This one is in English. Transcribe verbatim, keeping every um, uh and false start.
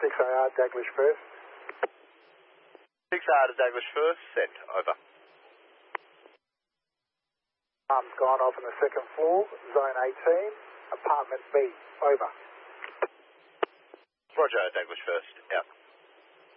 six A R, Daglish first. six A R to Daglish first, sent, over. Alarm's gone off on the second floor, zone eighteen, apartment B, over. Roger, Daglish first, out.